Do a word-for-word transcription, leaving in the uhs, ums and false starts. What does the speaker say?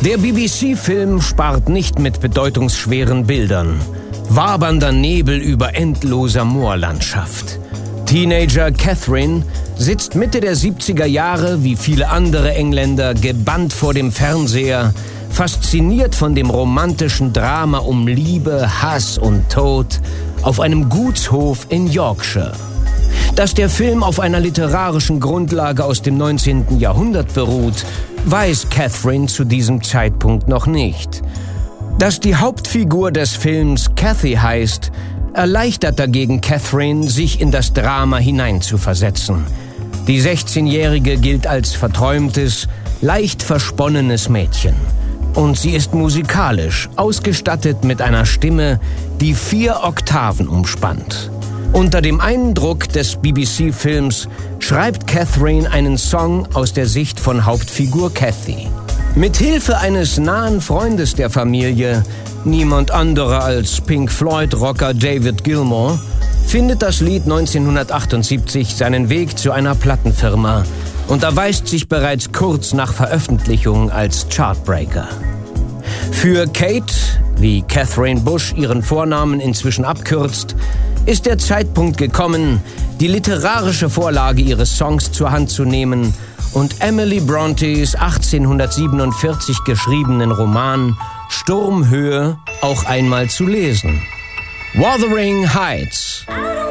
Der B B C-Film spart nicht mit bedeutungsschweren Bildern. Wabernder Nebel über endloser Moorlandschaft. Teenager Catherine sitzt Mitte der siebziger Jahre, wie viele andere Engländer, gebannt vor dem Fernseher, fasziniert von dem romantischen Drama um Liebe, Hass und Tod auf einem Gutshof in Yorkshire. Dass der Film auf einer literarischen Grundlage aus dem neunzehnten Jahrhundert beruht, weiß Catherine zu diesem Zeitpunkt noch nicht. Dass die Hauptfigur des Films Cathy heißt, erleichtert dagegen Catherine, sich in das Drama hineinzuversetzen. Die sechzehnjährige gilt als verträumtes, leicht versponnenes Mädchen. Und sie ist musikalisch, ausgestattet mit einer Stimme, die vier Oktaven umspannt. Unter dem Eindruck des B B C-Films schreibt Catherine einen Song aus der Sicht von Hauptfigur Cathy. Mit Hilfe eines nahen Freundes der Familie, niemand anderer als Pink Floyd-Rocker David Gilmour, findet das Lied neunzehnhundertachtundsiebzig seinen Weg zu einer Plattenfirma und erweist sich bereits kurz nach Veröffentlichung als Chartbreaker. Für Kate, wie Catherine Bush ihren Vornamen inzwischen abkürzt, ist der Zeitpunkt gekommen, die literarische Vorlage ihres Songs zur Hand zu nehmen und Emily Brontes achtzehnhundertsiebenundvierzig geschriebenen Roman Sturmhöhe auch einmal zu lesen. Wuthering Heights.